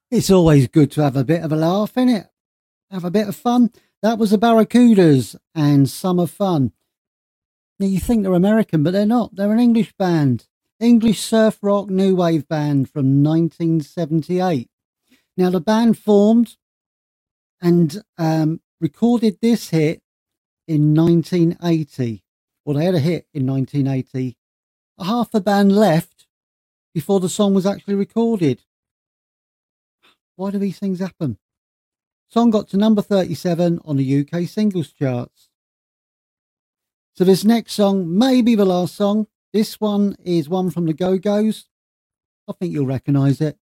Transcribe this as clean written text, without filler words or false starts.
It's always good to have a bit of a laugh, innit? Have a bit of fun. That was the Barracudas and Summer Fun. Now, you think they're American, but they're not. They're an English band. English surf rock new wave band from 1978. Now, the band formed and recorded this hit in 1980. Well, they had a hit in 1980. Half the band left before the song was actually recorded. Why do these things happen? Song got to number 37 on the UK singles charts. So this next song may be the last song. This one is one from the Go-Go's. I think you'll recognise it.